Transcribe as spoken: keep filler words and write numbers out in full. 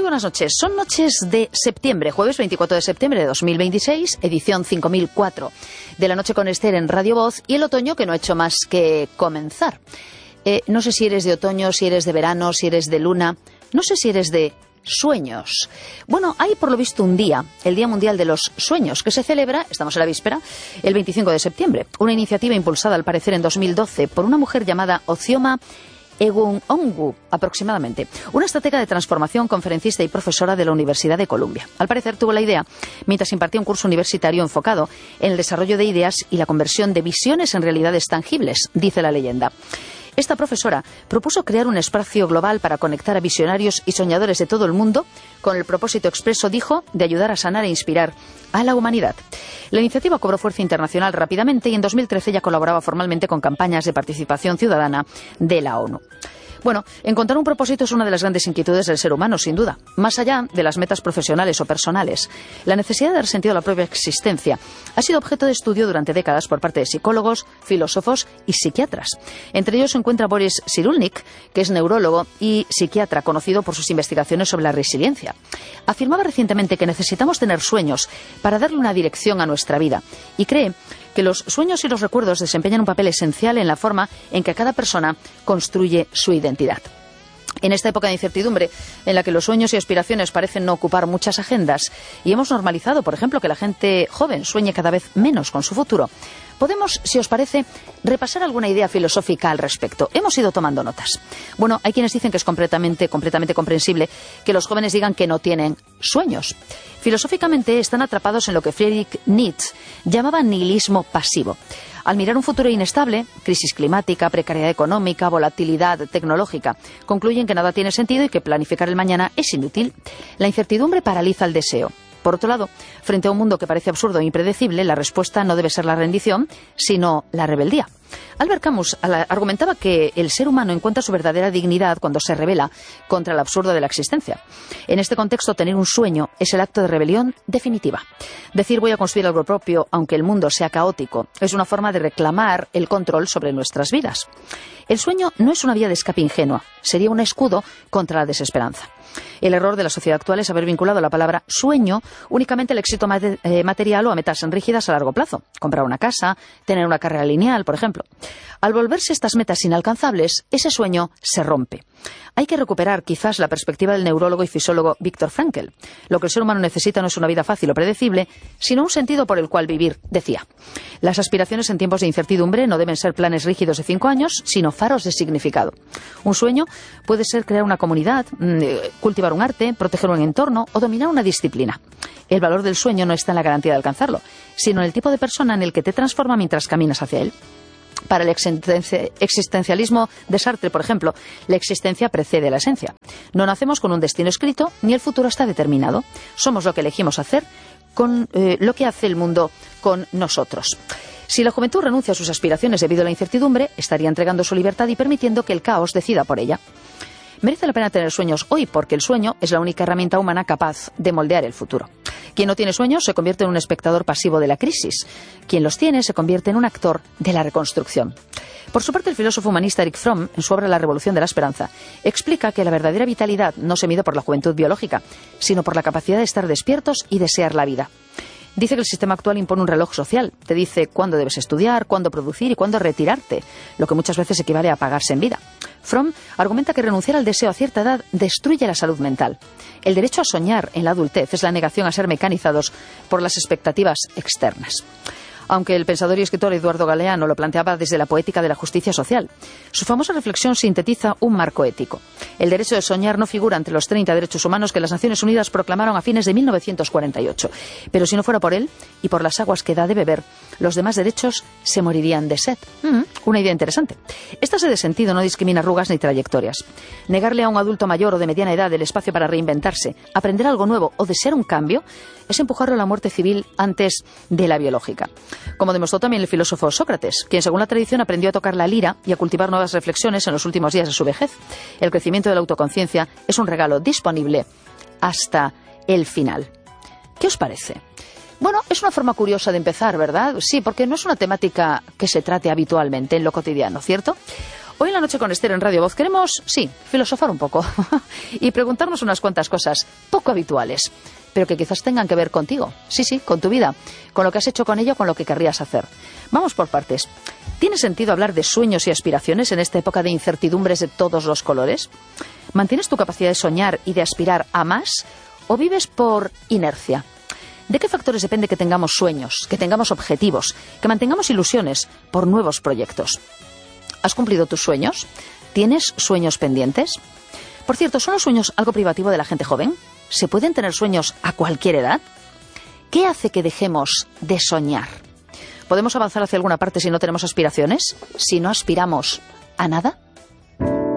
buenas noches. Son noches de septiembre, jueves veinticuatro de septiembre de dos mil veintiséis, edición cinco mil cuatro de la noche con Esther en Radio Voz, y el otoño que no ha hecho más que comenzar. Eh, no sé si eres de otoño, si eres de verano, si eres de luna, no sé si eres de sueños. Bueno, hay por lo visto un día, el Día Mundial de los Sueños, que se celebra, estamos en la víspera, el veinticinco de septiembre. Una iniciativa impulsada al parecer en dos mil doce por una mujer llamada Ozioma Egwuonwu, aproximadamente, una estratega de transformación, conferencista y profesora de la Universidad de Columbia. Al parecer tuvo la idea mientras impartía un curso universitario enfocado en el desarrollo de ideas y la conversión de visiones en realidades tangibles, dice la leyenda. Esta profesora propuso crear un espacio global para conectar a visionarios y soñadores de todo el mundo con el propósito expreso, dijo, de ayudar a sanar e inspirar a la humanidad. La iniciativa cobró fuerza internacional rápidamente y en dos mil trece ya colaboraba formalmente con campañas de participación ciudadana de la ONU. Bueno, encontrar un propósito es una de las grandes inquietudes del ser humano, sin duda, más allá de las metas profesionales o personales. La necesidad de dar sentido a la propia existencia ha sido objeto de estudio durante décadas por parte de psicólogos, filósofos y psiquiatras. Entre ellos se encuentra Boris Cyrulnik, que es neurólogo y psiquiatra conocido por sus investigaciones sobre la resiliencia. Afirmaba recientemente que necesitamos tener sueños para darle una dirección a nuestra vida y cree que los sueños y los recuerdos desempeñan un papel esencial en la forma en que cada persona construye su identidad. En esta época de incertidumbre, en la que los sueños y aspiraciones parecen no ocupar muchas agendas, y hemos normalizado, por ejemplo, que la gente joven sueñe cada vez menos con su futuro, podemos, si os parece, repasar alguna idea filosófica al respecto. Hemos ido tomando notas. Bueno, hay quienes dicen que es completamente, completamente comprensible que los jóvenes digan que no tienen sueños. Filosóficamente están atrapados en lo que Friedrich Nietzsche llamaba nihilismo pasivo. Al mirar un futuro inestable, crisis climática, precariedad económica, volatilidad tecnológica, concluyen que nada tiene sentido y que planificar el mañana es inútil. La incertidumbre paraliza el deseo. Por otro lado, frente a un mundo que parece absurdo e impredecible, la respuesta no debe ser la rendición, sino la rebeldía. Albert Camus argumentaba que el ser humano encuentra su verdadera dignidad cuando se rebela contra el absurdo de la existencia. En este contexto, tener un sueño es el acto de rebelión definitiva. Decir voy a construir algo propio, aunque el mundo sea caótico, es una forma de reclamar el control sobre nuestras vidas. El sueño no es una vía de escape ingenua, sería un escudo contra la desesperanza. El error de la sociedad actual es haber vinculado la palabra sueño únicamente al éxito material o a metas rígidas a largo plazo. Comprar una casa, tener una carrera lineal, por ejemplo. Al volverse estas metas inalcanzables, ese sueño se rompe. Hay que recuperar quizás la perspectiva del neurólogo y fisiólogo Viktor Frankl. Lo que el ser humano necesita no es una vida fácil o predecible, sino un sentido por el cual vivir, decía. Las aspiraciones en tiempos de incertidumbre no deben ser planes rígidos de cinco años, sino faros de significado. Un sueño puede ser crear una comunidad, cultivar un arte, proteger un entorno o dominar una disciplina. El valor del sueño no está en la garantía de alcanzarlo, sino en el tipo de persona en el que te transforma mientras caminas hacia él. Para el existencialismo de Sartre, por ejemplo, la existencia precede la esencia. No nacemos con un destino escrito, ni el futuro está determinado. Somos lo que elegimos hacer con eh, lo que hace el mundo con nosotros. Si la juventud renuncia a sus aspiraciones debido a la incertidumbre, estaría entregando su libertad y permitiendo que el caos decida por ella. Merece la pena tener sueños hoy porque el sueño es la única herramienta humana capaz de moldear el futuro. Quien no tiene sueños se convierte en un espectador pasivo de la crisis. Quien los tiene se convierte en un actor de la reconstrucción. Por su parte, el filósofo humanista Erich Fromm, en su obra La Revolución de la Esperanza, explica que la verdadera vitalidad no se mide por la juventud biológica, sino por la capacidad de estar despiertos y desear la vida. Dice que el sistema actual impone un reloj social. Te dice cuándo debes estudiar, cuándo producir y cuándo retirarte, lo que muchas veces equivale a apagarse en vida. Fromm argumenta que renunciar al deseo a cierta edad destruye la salud mental. El derecho a soñar en la adultez es la negación a ser mecanizados por las expectativas externas. Aunque el pensador y escritor Eduardo Galeano lo planteaba desde la poética de la justicia social. Su famosa reflexión sintetiza un marco ético. El derecho de soñar no figura entre los treinta derechos humanos que las Naciones Unidas proclamaron a fines de mil novecientos cuarenta y ocho. Pero si no fuera por él y por las aguas que da de beber, los demás derechos se morirían de sed. Mm, una idea interesante. Esta sed de sentido no discrimina arrugas ni trayectorias. Negarle a un adulto mayor o de mediana edad el espacio para reinventarse, aprender algo nuevo o desear un cambio, es empujarlo a la muerte civil antes de la biológica. Como demostró también el filósofo Sócrates, quien según la tradición aprendió a tocar la lira y a cultivar nuevas reflexiones en los últimos días de su vejez. El crecimiento de la autoconciencia es un regalo disponible hasta el final. ¿Qué os parece? Bueno, es una forma curiosa de empezar, ¿verdad? Sí, porque no es una temática que se trate habitualmente en lo cotidiano, ¿cierto? Hoy en la noche con Esther en Radio Voz queremos, sí, filosofar un poco y preguntarnos unas cuantas cosas poco habituales, pero que quizás tengan que ver contigo. Sí, sí, con tu vida, con lo que has hecho con ello, con lo que querrías hacer. Vamos por partes. ¿Tiene sentido hablar de sueños y aspiraciones en esta época de incertidumbres de todos los colores? ¿Mantienes tu capacidad de soñar y de aspirar a más o vives por inercia? ¿De qué factores depende que tengamos sueños, que tengamos objetivos, que mantengamos ilusiones por nuevos proyectos? ¿Has cumplido tus sueños? ¿Tienes sueños pendientes? Por cierto, ¿son los sueños algo privativo de la gente joven? ¿Se pueden tener sueños a cualquier edad? ¿Qué hace que dejemos de soñar? ¿Podemos avanzar hacia alguna parte si no tenemos aspiraciones? ¿Si no aspiramos a nada?